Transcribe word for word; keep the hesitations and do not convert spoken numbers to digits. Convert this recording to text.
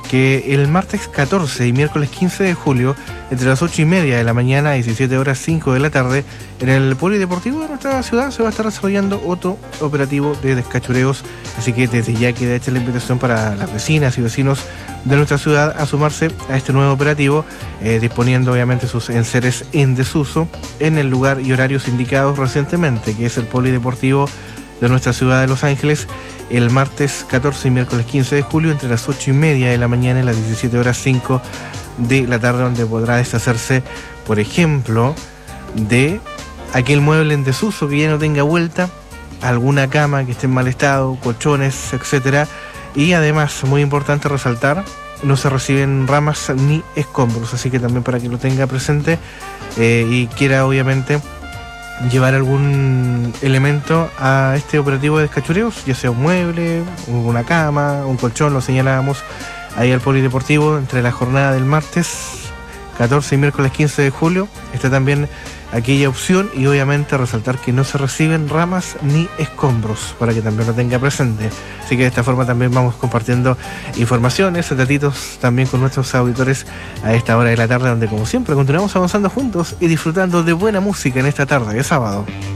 que el martes catorce y miércoles quince de julio, entre las ocho y media de la mañana y diecisiete horas cinco de la tarde, en el polideportivo de nuestra ciudad se va a estar desarrollando otro operativo de descachureos. Así que desde ya queda hecha la invitación para las vecinas y vecinos de nuestra ciudad a sumarse a este nuevo operativo, eh, disponiendo obviamente sus enseres en desuso en el lugar y horarios indicados recientemente, que es el polideportivo de nuestra ciudad de Los Ángeles, el martes catorce y miércoles quince de julio, entre las ocho y media de la mañana y las diecisiete horas cinco de la tarde, donde podrá deshacerse, por ejemplo, de aquel mueble en desuso que ya no tenga vuelta, alguna cama que esté en mal estado, colchones, etcétera. Y además, muy importante resaltar, no se reciben ramas ni escombros, así que también para que lo tenga presente eh, y quiera obviamente llevar algún elemento a este operativo de descachureos, ya sea un mueble, una cama, un colchón, lo señalábamos ahí al polideportivo entre la jornada del martes catorce y miércoles quince de julio. Está también aquella opción, y obviamente resaltar que no se reciben ramas ni escombros, para que también lo tenga presente. Así que de esta forma también vamos compartiendo informaciones, datitos también con nuestros auditores a esta hora de la tarde, donde como siempre continuamos avanzando juntos y disfrutando de buena música en esta tarde de sábado.